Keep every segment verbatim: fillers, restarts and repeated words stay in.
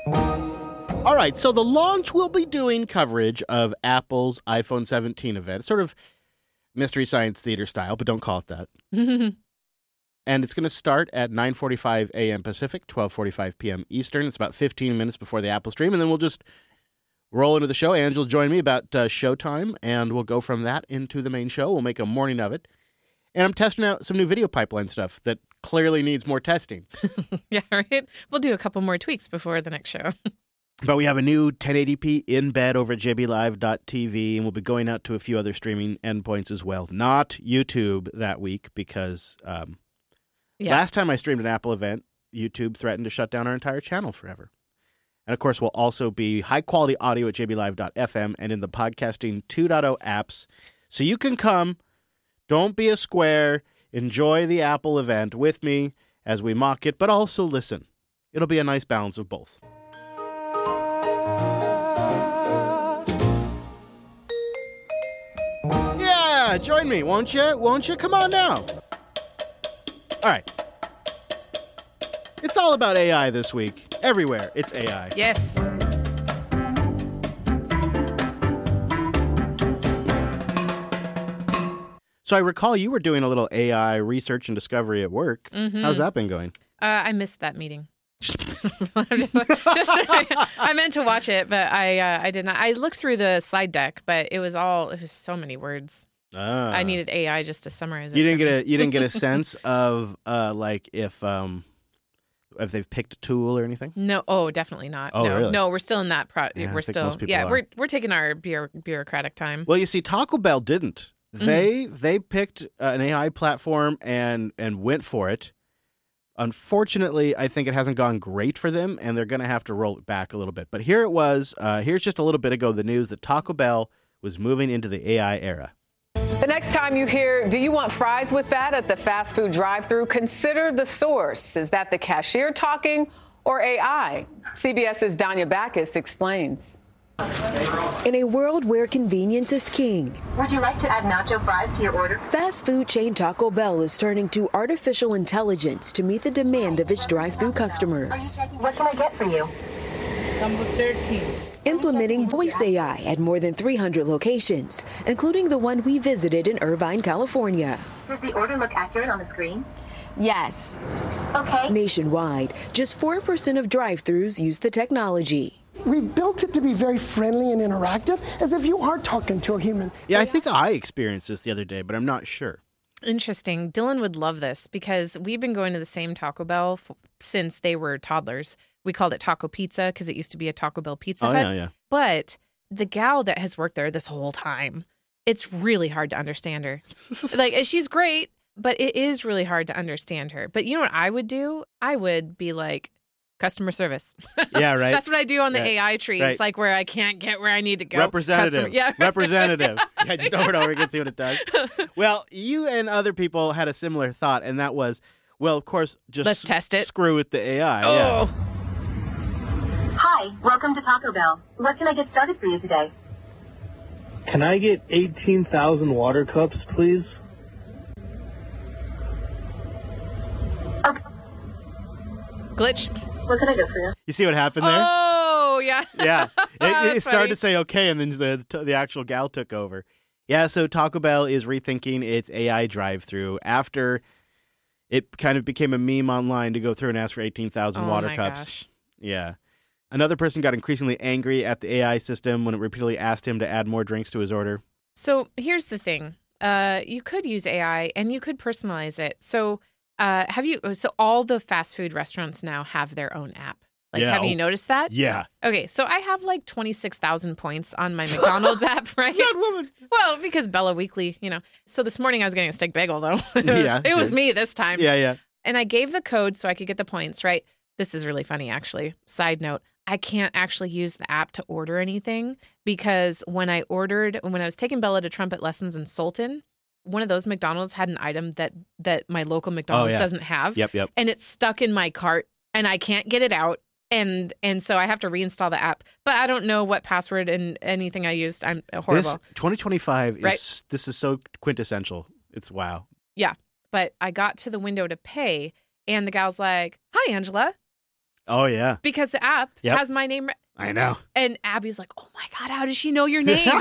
All right, so the launch will be doing coverage of Apple's iPhone seventeen event, sort of Mystery Science Theater style, but don't call it that. And it's going to start at nine forty-five a.m. Pacific, twelve forty-five p.m. Eastern. It's about fifteen minutes before the Apple stream, and then we'll just roll into the show. Angela will join me about uh, showtime, and we'll go from that into the main show. We'll make a morning of it. And I'm testing out some new video pipeline stuff that clearly needs more testing. Yeah, right? We'll do a couple more tweaks before the next show. But we have a new ten eighty p in bed over at j b live dot t v, and we'll be going out to a few other streaming endpoints as well. Not YouTube that week because um, yeah. last time I streamed an Apple event, YouTube threatened to shut down our entire channel forever. And, of course, we'll also be high-quality audio at j b live dot f m and in the Podcasting two point oh apps. So you can come, don't be a square, enjoy the Apple event with me as we mock it, but also listen. It'll be a nice balance of both. Yeah, join me, won't you? Won't you? Come on now. All right. It's all about A I this week. Everywhere, it's A I. Yes. So I recall you were doing a little A I research and discovery at work. Mm-hmm. How's that been going? Uh, I missed that meeting. Just, I meant to watch it, but I uh, I did not. I looked through the slide deck, but it was all it was so many words. Ah. I needed A I just to summarize it. You didn't get a you didn't get a sense of uh, like if um if they've picked a tool or anything. No, oh, definitely not. Oh, no, really? no, we're still in that. Pro- Yeah, I we're think still, most people yeah, are. we're we're taking our bureau- bureaucratic time. Well, you see, Taco Bell didn't. They mm-hmm. they picked uh, an A I platform and and went for it. Unfortunately, I think it hasn't gone great for them, and they're going to have to roll it back a little bit. But here it was. Uh, here's just a little bit ago the news that Taco Bell was moving into the A I era. The next time you hear, do you want fries with that at the fast food drive-thru, consider the source. Is that the cashier talking or A I? CBS's Danya Backus explains. In a world where convenience is king, would you like to add nacho fries to your order? Fast food chain Taco Bell is turning to artificial intelligence to meet the demand of its drive-thru customers. What can I get for you? Number thirteen. Implementing voice A I at more than three hundred locations, including the one we visited in Irvine, California. Does the order look accurate on the screen? Yes. Okay. Nationwide, just four percent of drive-thrus use the technology. We've built it to be very friendly and interactive, as if you are talking to a human. Yeah, I think I experienced this the other day, but I'm not sure. Interesting. Dylan would love this because we've been going to the same Taco Bell f- since they were toddlers. We called it Taco Pizza because it used to be a Taco Bell Pizza Oh, Hut. yeah, yeah. But the gal that has worked there this whole time, it's really hard to understand her. Like, she's great, but it is really hard to understand her. But you know what I would do? I would be like, customer service. Yeah, right. That's what I do on the right. A I tree. Right. It's like where I can't get where I need to go. Representative. Customer, yeah. Representative. Yeah, just over and over again, see what it does. Well, you and other people had a similar thought, and that was, well, of course, just Let's test it. Screw with the A I. Oh. Yeah. Hi, welcome to Taco Bell. What can I get started for you today? Can I get eighteen thousand water cups, please? Okay. Glitch. What can I do for you? You see what happened there? Oh, yeah. Yeah. It, it started Funny. to say okay, and then the the actual gal took over. Yeah, so Taco Bell is rethinking its A I drive-thru after it kind of became a meme online to go through and ask for eighteen thousand Oh, water my cups. gosh. Yeah. Another person got increasingly angry at the A I system when it repeatedly asked him to add more drinks to his order. So here's the thing. Uh, you could use A I and you could personalize it. So uh, have you? So all the fast food restaurants now have their own app. Like, Yeah. have you noticed that? Yeah. Okay, so I have like twenty-six thousand points on my McDonald's app, right? Good woman. Well, because Bella Weekly, you know. So this morning I was getting a steak bagel, though. Yeah, It was sure. me this time. Yeah, yeah. And I gave the code so I could get the points, right? This is really funny, actually. Side note, I can't actually use the app to order anything because when I ordered, when I was taking Bella to trumpet lessons in Sultan, one of those McDonald's had an item that that my local McDonald's Oh, yeah. doesn't have. Yep, yep. And it's stuck in my cart and I can't get it out. And and so I have to reinstall the app. But I don't know what password and anything I used. I'm horrible. This twenty twenty-five is Right? this is so quintessential. It's wow. Yeah. But I got to the window to pay and the gal's like, "Hi, Angela." Oh, yeah. Because the app Yep. has my name. Re- I know. And Abby's like, oh my God, how does she know your name?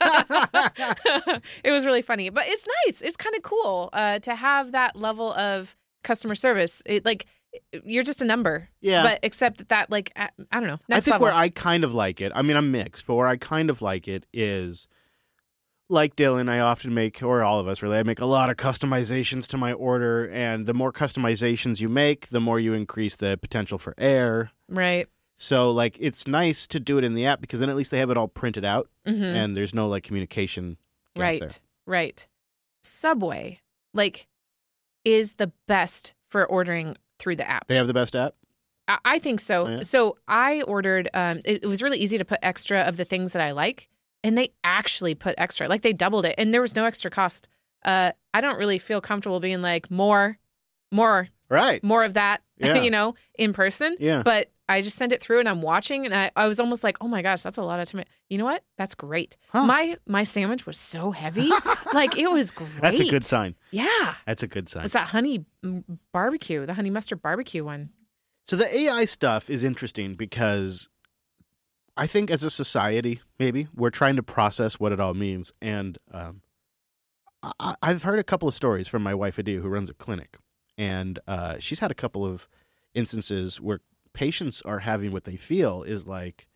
It was really funny. But it's nice. It's kind of cool uh, to have that level of customer service. It, like, you're just a number. Yeah. But except that, that like, I, I don't know. Next I think level. where I kind of like it, I mean, I'm mixed, but where I kind of like it is, like Dylan, I often make, or all of us really, I make a lot of customizations to my order. And the more customizations you make, the more you increase the potential for error. Right. So, like, it's nice to do it in the app because then at least they have it all printed out Mm-hmm. and there's no, like, communication gap Right. there. Right. Subway, like, is the best for ordering through the app. They have the best app? I, I think so. Oh, yeah? So I ordered, um, it, it was really easy to put extra of the things that I like. And they actually put extra, like they doubled it. And there was no extra cost. Uh, I don't really feel comfortable being like, more, more, Right. more of that, Yeah. you know, in person. Yeah. But I just send it through and I'm watching and I, I was almost like, oh my gosh, that's a lot of tomato. You know what? That's great. Huh. My my sandwich was so heavy. Like it was great. That's a good sign. Yeah. That's a good sign. It's that honey mm, barbecue, the honey mustard barbecue one. So the A I stuff is interesting because I think as a society, maybe, we're trying to process what it all means. And um, I- I've heard a couple of stories from my wife, Adia, who runs a clinic. And uh, she's had a couple of instances where patients are having what they feel is like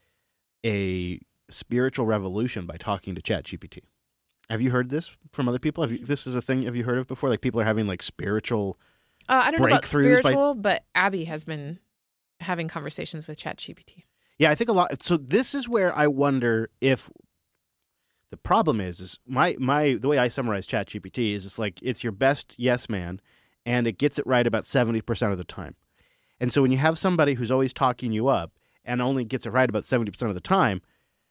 a spiritual revolution by talking to ChatGPT. Have you heard this from other people? Have you, this is a thing have you heard of before? Like people are having like spiritual Uh, I don't know about breakthroughs by- spiritual, but Abby has been having conversations with ChatGPT. Yeah, I think a lot. So this is where I wonder if the problem is, is my, my the way I summarize ChatGPT is it's like it's your best yes man, and it gets it right about seventy percent of the time. And so when you have somebody who's always talking you up and only gets it right about seventy percent of the time,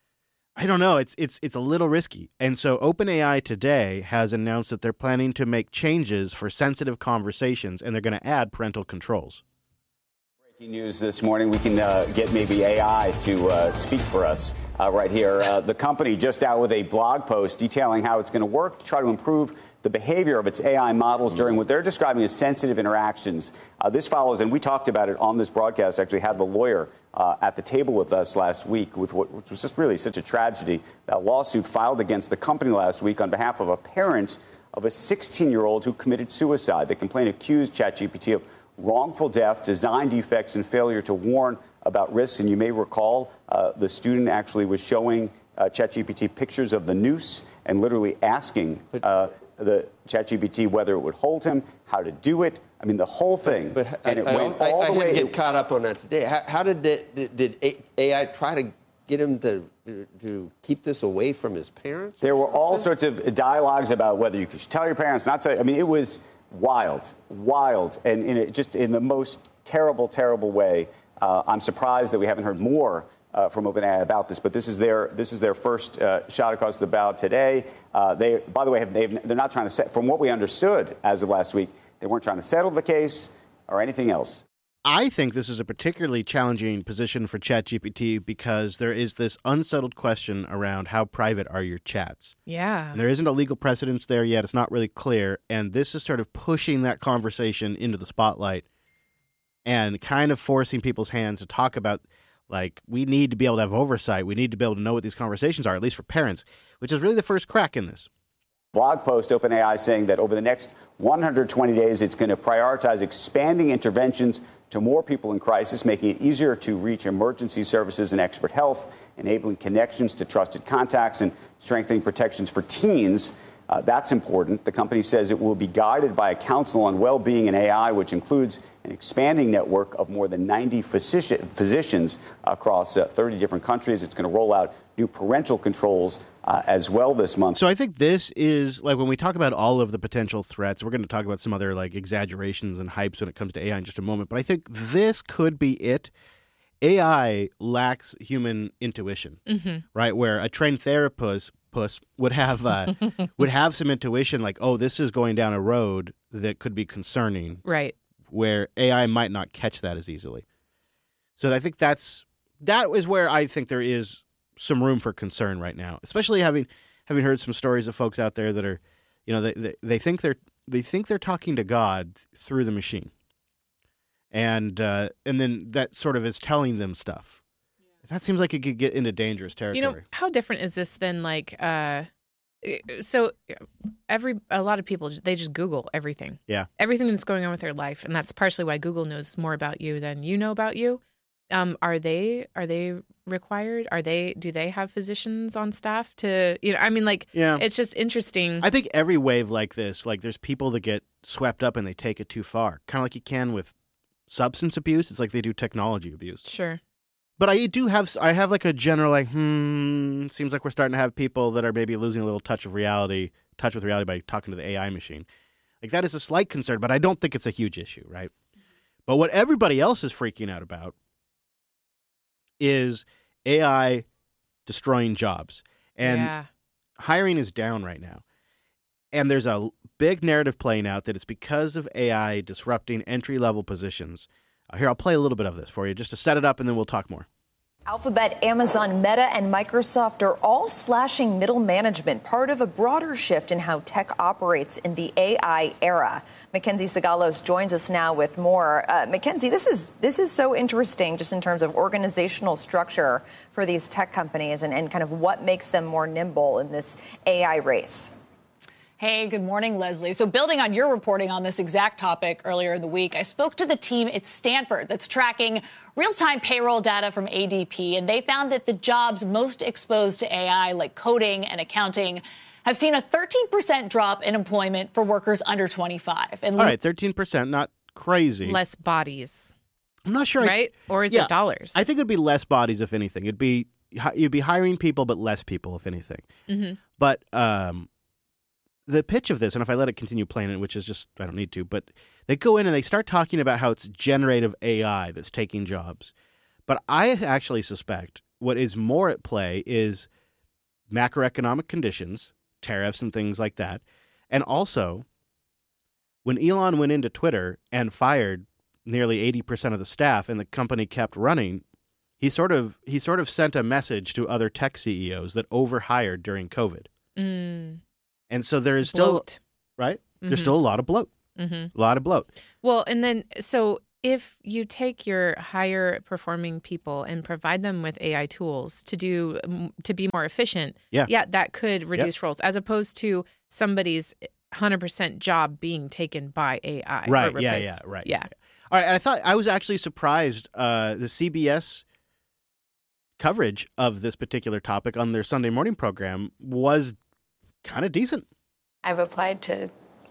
I don't know, it's it's it's a little risky. And so OpenAI today has announced that they're planning to make changes for sensitive conversations, and they're going to add parental controls. Breaking news this morning, we can uh, get maybe A I to uh, speak for us uh, right here. Uh, the company just out with a blog post detailing how it's going to work to try to improve the behavior of its A I models during what they're describing as sensitive interactions. Uh, this follows, and we talked about it on this broadcast, actually had the lawyer uh, at the table with us last week, with what, which was just really such a tragedy. That lawsuit filed against the company last week on behalf of a parent of a sixteen-year-old who committed suicide. The complaint accused ChatGPT of wrongful death, design defects, and failure to warn about risks. And you may recall uh, the student actually was showing uh, ChatGPT pictures of the noose and literally asking uh, the ChatGPT whether it would hold him, how to do it. I mean, the whole thing. But and I, it I, went I, all I the had way. to get caught up on that today. How, how did it, did, did A I try to get him to to keep this away from his parents? There were all sorts of dialogues about whether you could tell your parents, not to. I mean, it was wild, wild, and in it, just in the most terrible, terrible way. Uh, I'm surprised that we haven't heard more uh, from OpenAI about this, but this is their this is their first uh, shot across the bow today. Uh, they, by the way, have, they've, they're not trying to set. From what we understood as of last week, they weren't trying to settle the case or anything else. I think this is a particularly challenging position for ChatGPT because there is this unsettled question around how private are your chats. Yeah. And there isn't a legal precedence there yet. It's not really clear. And this is sort of pushing that conversation into the spotlight and kind of forcing people's hands to talk about, like, we need to be able to have oversight. We need to be able to know what these conversations are, at least for parents, which is really the first crack in this. Blog post, OpenAI saying that over the next one hundred twenty days, it's going to prioritize expanding interventions to more people in crisis, making it easier to reach emergency services and expert health, enabling connections to trusted contacts, and strengthening protections for teens. Uh, that's important. The company says it will be guided by a council on well-being and A I, which includes an expanding network of more than ninety physician, physicians across uh, thirty different countries. It's going to roll out new parental controls uh, as well this month. So I think this is, like, when we talk about all of the potential threats, we're going to talk about some other, like, exaggerations and hypes when it comes to A I in just a moment. But I think this could be it. A I lacks human intuition, mm-hmm. right? Where a trained therapist puss would have uh, would have some intuition, like, oh, this is going down a road that could be concerning, right? Where A I might not catch that as easily. So I think that's that is where I think there is some room for concern right now, especially having having heard some stories of folks out there that are, you know, they they, they think they're they think they're talking to God through the machine. and uh, and then that sort of is telling them stuff. That seems like it could get into dangerous territory. You know, how different is this than like, uh, so every, a lot of people, they just Google everything. Yeah. Everything that's going on with their life. And that's partially why Google knows more about you than you know about you. Um, are they, are they required? Are they, do they have physicians on staff to, you know, I mean, like, yeah. it's just interesting. I think every wave like this, like there's people that get swept up and they take it too far. Kind of like you can with substance abuse. It's like they do technology abuse. Sure. But I do have, I have like a general like, hmm, seems like we're starting to have people that are maybe losing a little touch of reality, touch with reality by talking to the A I machine. Like that is a slight concern, but I don't think it's a huge issue, right? Mm-hmm. But what everybody else is freaking out about is A I destroying jobs. And yeah. hiring is down right now. And there's a big narrative playing out that it's because of A I disrupting entry-level positions. Uh, here, I'll play a little bit of this for you just to set it up, and then we'll talk more. Alphabet, Amazon, Meta, and Microsoft are all slashing middle management, part of a broader shift in how tech operates in the A I era. Mackenzie Sigalos joins us now with more. Uh, Mackenzie, this is this is so interesting just in terms of organizational structure for these tech companies and, and kind of what makes them more nimble in this A I race. Hey, good morning, Leslie. So building on your reporting on this exact topic earlier in the week, I spoke to the team at Stanford that's tracking real-time payroll data from A D P, and they found that the jobs most exposed to A I, like coding and accounting, have seen a thirteen percent drop in employment for workers under twenty-five. And all right, thirteen percent, not crazy. Less bodies. I'm not sure. Right? I, or is yeah, it dollars? I think it would be less bodies, if anything. It'd be, you'd be hiring people, but less people, if anything. Mm-hmm. But, um... the pitch of this, and if I let it continue playing it, which is just, I don't need to, but they go in and they start talking about how it's generative A I that's taking jobs. But I actually suspect what is more at play is macroeconomic conditions, tariffs and things like that. And also, when Elon went into Twitter and fired nearly eighty percent of the staff and the company kept running, he sort of he sort of sent a message to other tech C E Os that overhired during COVID. Mm. And so there is still, bloat. right? Mm-hmm. There's still a lot of bloat. Mm-hmm. A lot of bloat. Well, and then, so if you take your higher performing people and provide them with A I tools to do, to be more efficient, yeah, yeah that could reduce yep. roles, as opposed to somebody's one hundred percent job being taken by A I. Right, yeah, yeah, right. Yeah. All right, I thought, I was actually surprised, uh, the C B S coverage of this particular topic on their Sunday morning program was kind of decent. I've applied to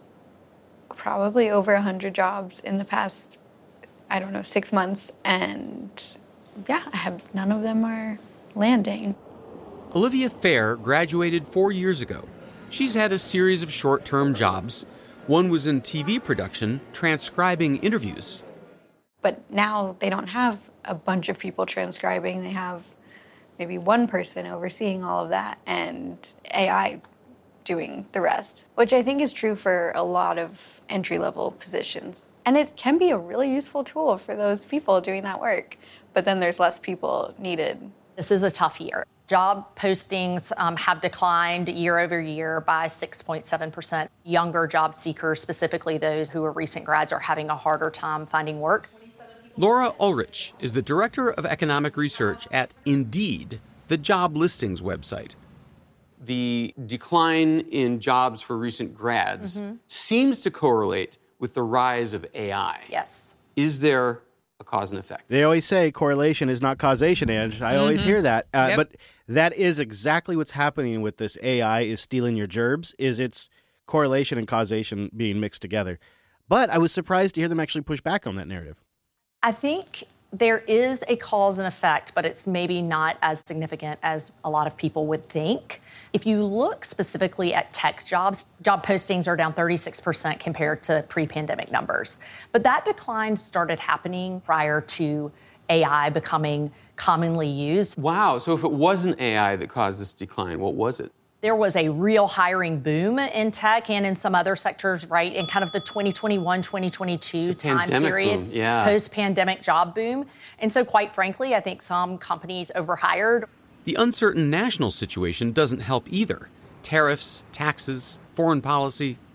probably over one hundred jobs in the past, I don't know, six months. And yeah, I have none of them are landing. Olivia Fair graduated four years ago. She's had a series of short-term jobs. One was in T V production, transcribing interviews. But now they don't have a bunch of people transcribing. They have maybe one person overseeing all of that and A I doing the rest, which I think is true for a lot of entry-level positions. And it can be a really useful tool for those people doing that work, but then there's less people needed. This is a tough year. Job postings um, have declined year over year by six point seven percent. Younger job seekers, specifically those who are recent grads, are having a harder time finding work. Laura Ulrich is the Director of Economic Research at Indeed, the job listings website. The decline in jobs for recent grads mm-hmm. seems to correlate with the rise of A I. Yes. Is there a cause and effect? They always say correlation is not causation, Ange. I mm-hmm. always hear that. Uh, yep. But that is exactly what's happening with this A I is stealing your gerbs, is it's correlation and causation being mixed together. But I was surprised to hear them actually push back on that narrative. I think there is a cause and effect, but it's maybe not as significant as a lot of people would think. If you look specifically at tech jobs, job postings are down thirty-six percent compared to pre-pandemic numbers. But that decline started happening prior to A I becoming commonly used. Wow. So if it wasn't A I that caused this decline, what was it? There was a real hiring boom in tech and in some other sectors, right, in kind of the twenty twenty-one, twenty twenty-two time period, boom. Yeah. Post-pandemic job boom. And so, quite frankly, I think some companies overhired. The uncertain national situation doesn't help either. Tariffs, taxes, foreign policy.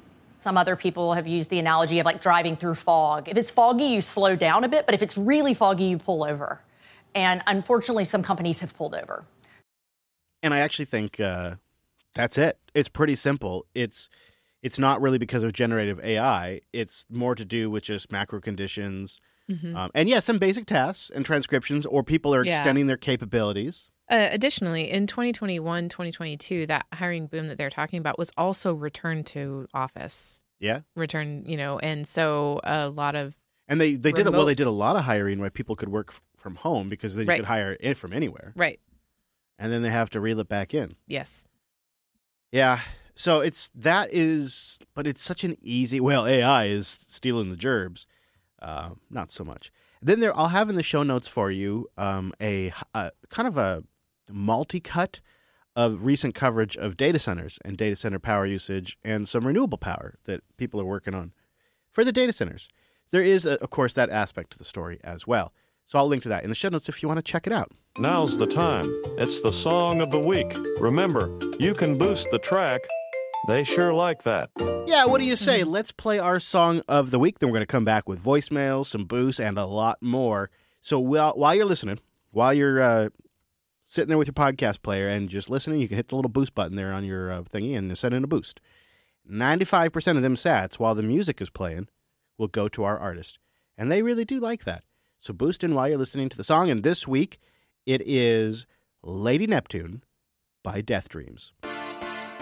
Some other people have used the analogy of like driving through fog. If it's foggy, you slow down a bit, but if it's really foggy, you pull over. And unfortunately, some companies have pulled over. And I actually think uh, that's it. It's pretty simple. It's it's not really because of generative A I. It's more to do with just macro conditions. Mm-hmm. Um, and, yeah, some basic tasks and transcriptions, or people are yeah. extending their capabilities. Uh, additionally, in twenty twenty-one, twenty twenty-two, that hiring boom that they're talking about was also return to office. Yeah. Return, you know, and so a lot of And they, they remote... did well, they did a lot of hiring where people could work f- from home because they right. could hire it from anywhere. Right. And then they have to reel it back in. Yes. Yeah. So it's that is, but it's such an easy, well, A I is stealing the gerbs. Uh, not so much. Then there, I'll have in the show notes for you um, a, a kind of a multi-cut of recent coverage of data centers and data center power usage and some renewable power that people are working on for the data centers. There is, a, of course, that aspect to the story as well. So I'll link to that in the show notes if you want to check it out. Now's the time. It's the song of the week. Remember, you can boost the track. They sure like that. Yeah, what do you say? Let's play our song of the week. Then we're going to come back with voicemail, some boosts, and a lot more. So while, while you're listening, while you're uh, sitting there with your podcast player and just listening, you can hit the little boost button there on your uh, thingy and send in a boost. ninety-five percent of them sats, while the music is playing, will go to our artist. And they really do like that. So boost in while you're listening to the song. And this week, it is Lady Neptune by Death Dreams.